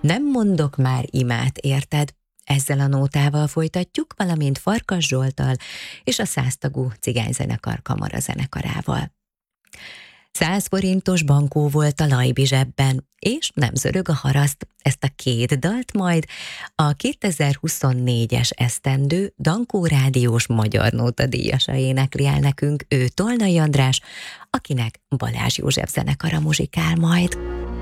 Nem mondok már imát, érted? Ezzel a nótával folytatjuk, valamint Farkas Zsolttal és a 100 tagú cigányzenekar kamarazenekarával. 100 forintos bankó volt a Lajbi zsebben, és nem zörög a haraszt. Ezt a két dalt majd a 2024-es esztendő Dankó Rádiós Magyar Nóta díjasa énekli el nekünk, ő Tolnai András, akinek Balázs József zenekara muzsikál majd.